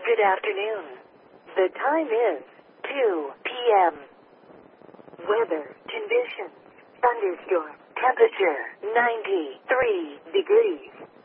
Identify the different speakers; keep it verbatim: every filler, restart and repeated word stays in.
Speaker 1: Good afternoon. The time is two p m Weather conditions: thunderstorm. Temperature ninety-three degrees.